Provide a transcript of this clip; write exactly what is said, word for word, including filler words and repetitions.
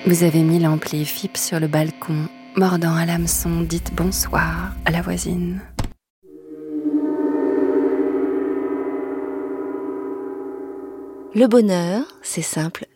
Vous avez mis l'ampli F I P sur le balcon, mordant à l'hameçon, dites bonsoir à la voisine. Le bonheur, c'est simple